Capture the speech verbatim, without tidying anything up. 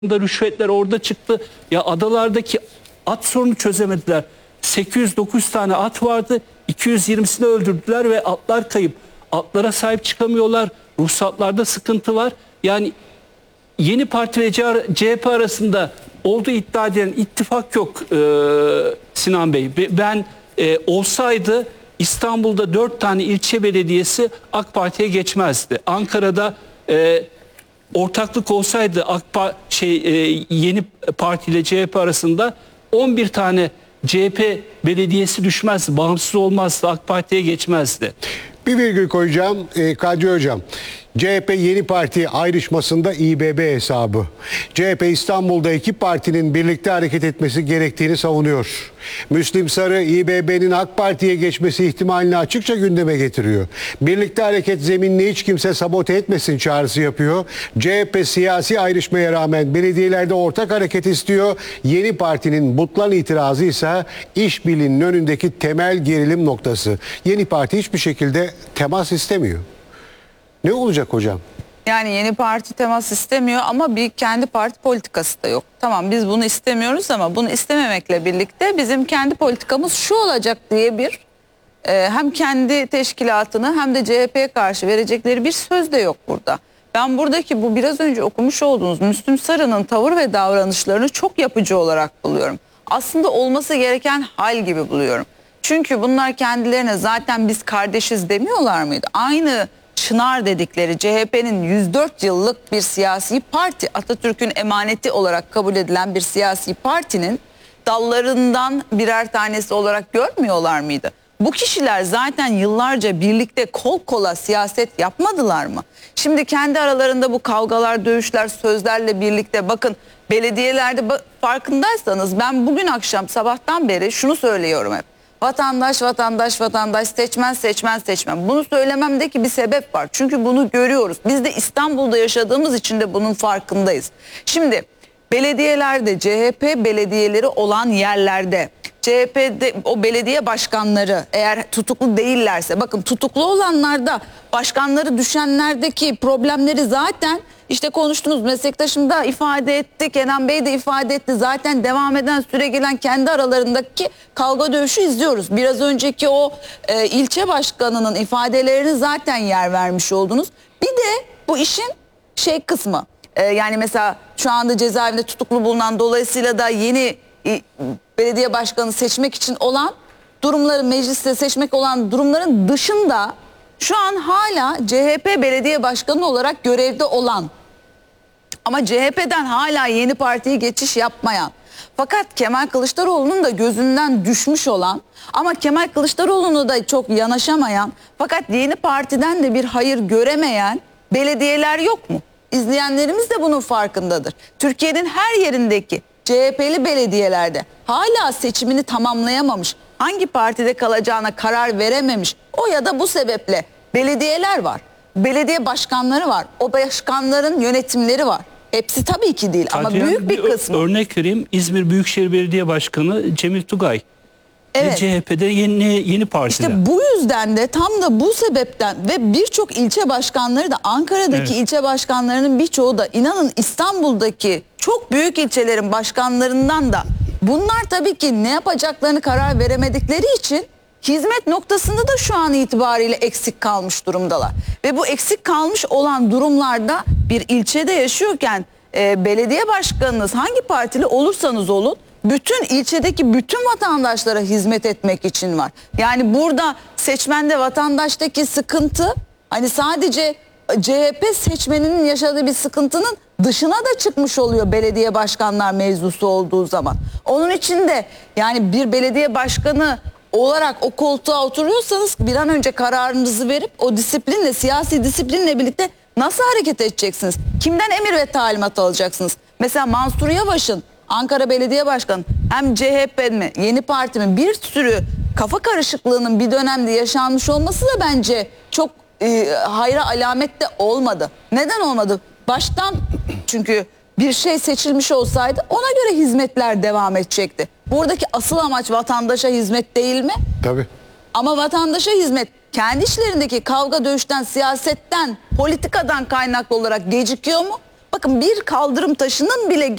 da rüşvetler orada çıktı. Ya adalardaki at sorunu çözemediler. sekiz yüz dokuz tane at vardı. iki yüz yirmisini öldürdüler ve atlar kayıp. Atlara sahip çıkamıyorlar. Ruhsatlarda sıkıntı var. Yani Yeni Parti ve C H P arasında olduğu iddia edilen ittifak yok e, Sinan Bey. Ben e, olsaydı İstanbul'da dört tane ilçe belediyesi AK Parti'ye geçmezdi. Ankara'da e, ortaklık olsaydı AK Parti şey e, Yeni Parti ile C H P arasında on bir tane C H P belediyesi düşmezdi. Bağımsız olmazdı. AK Parti'ye geçmezdi. Bir virgül koyacağım e, Kadri Hocam. C H P Yeni Parti ayrışmasında İ B B hesabı. C H P İstanbul'da iki partinin birlikte hareket etmesi gerektiğini savunuyor. Müslim Sarı İ B B'nin AK Parti'ye geçmesi ihtimalini açıkça gündeme getiriyor. Birlikte hareket zeminini hiç kimse sabote etmesin çağrısı yapıyor. C H P siyasi ayrışmaya rağmen belediyelerde ortak hareket istiyor. Yeni Parti'nin butlan itirazı ise işbirliğinin önündeki temel gerilim noktası. Yeni Parti hiçbir şekilde temas istemiyor. Ne olacak hocam? Yani Yeni Parti temas istemiyor ama bir kendi parti politikası da yok. Tamam, biz bunu istemiyoruz ama bunu istememekle birlikte bizim kendi politikamız şu olacak diye bir e, hem kendi teşkilatını hem de C H P'ye karşı verecekleri bir söz de yok burada. Ben buradaki bu biraz önce okumuş olduğunuz Müslüm Sarı'nın tavır ve davranışlarını çok yapıcı olarak buluyorum. Aslında olması gereken hal gibi buluyorum. Çünkü bunlar kendilerine zaten biz kardeşiz demiyorlar mıydı? Aynı Çınar dedikleri C H P'nin yüz dört yıllık bir siyasi parti, Atatürk'ün emaneti olarak kabul edilen bir siyasi partinin dallarından birer tanesi olarak görmüyorlar mıydı? Bu kişiler zaten yıllarca birlikte kol kola siyaset yapmadılar mı? Şimdi kendi aralarında bu kavgalar, dövüşler, sözlerle birlikte bakın belediyelerde farkındaysanız ben bugün akşam sabahtan beri şunu söylüyorum hep. Vatandaş, vatandaş, vatandaş, seçmen, seçmen, seçmen. Bunu söylememdeki bir sebep var. Çünkü bunu görüyoruz. Biz de İstanbul'da yaşadığımız için de bunun farkındayız. Şimdi belediyelerde, C H P belediyeleri olan yerlerde, C H P'de o belediye başkanları eğer tutuklu değillerse, bakın tutuklu olanlarda, başkanları düşenlerdeki problemleri zaten işte konuştunuz, meslektaşım da ifade etti, Kenan Bey de ifade etti. Zaten devam eden, süre gelen kendi aralarındaki kavga dövüşü izliyoruz. Biraz önceki o e, ilçe başkanının ifadelerini zaten yer vermiş oldunuz. Bir de bu işin şey kısmı, e, yani mesela şu anda cezaevinde tutuklu bulunan, dolayısıyla da yeni e, belediye başkanı seçmek için olan durumları, mecliste seçmek olan durumların dışında şu an hala C H P belediye başkanı olarak görevde olan ama C H P'den hala Yeni Parti'ye geçiş yapmayan, fakat Kemal Kılıçdaroğlu'nun da gözünden düşmüş olan ama Kemal Kılıçdaroğlu'nu da çok yanaşamayan fakat Yeni Parti'den de bir hayır göremeyen belediyeler yok mu? İzleyenlerimiz de bunun farkındadır. Türkiye'nin her yerindeki C H P'li belediyelerde hala seçimini tamamlayamamış, hangi partide kalacağına karar verememiş, o ya da bu sebeple belediyeler var. Belediye başkanları var. O başkanların yönetimleri var. Hepsi tabii ki değil ama Kadriye, büyük bir, bir kısmı. Örnek vereyim. İzmir Büyükşehir Belediye Başkanı Cemil Tugay. Evet. C H P'de yeni yeni partide. İşte bu yüzden de tam da bu sebepten ve birçok ilçe başkanları da Ankara'daki evet. ilçe başkanlarının birçoğu da inanın İstanbul'daki çok büyük ilçelerin başkanlarından da bunlar tabii ki ne yapacaklarını karar veremedikleri için hizmet noktasında da şu an itibariyle eksik kalmış durumdalar. Ve bu eksik kalmış olan durumlarda bir ilçede yaşıyorken e, belediye başkanınız hangi partili olursanız olun bütün ilçedeki bütün vatandaşlara hizmet etmek için var. Yani burada seçmende, vatandaştaki sıkıntı hani sadece C H P seçmeninin yaşadığı bir sıkıntının dışına da çıkmış oluyor belediye başkanlar mevzusu olduğu zaman. Onun için de yani bir belediye başkanı olarak o koltuğa oturuyorsanız bir an önce kararınızı verip o disiplinle, siyasi disiplinle birlikte nasıl hareket edeceksiniz? Kimden emir ve talimat alacaksınız? Mesela Mansur Yavaş'ın Ankara Belediye Başkanı hem C H P mi, Yeni Parti mi bir sürü kafa karışıklığının bir dönemde yaşanmış olması da bence çok e, hayra alamet de olmadı. Neden olmadı? Baştan çünkü bir şey seçilmiş olsaydı ona göre hizmetler devam edecekti. Buradaki asıl amaç vatandaşa hizmet değil mi? Tabii. Ama vatandaşa hizmet kendi işlerindeki kavga dövüşten, siyasetten, politikadan kaynaklı olarak gecikiyor mu? Bakın bir kaldırım taşının bile